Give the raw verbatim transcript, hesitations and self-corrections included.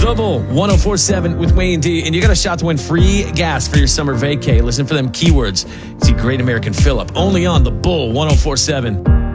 The Bull, one oh four point seven with Wayne D. And you got a shot to win free gas for your summer vacay. Listen for them keywords. See Great American Fill-Up only on The Bull, one oh four point seven.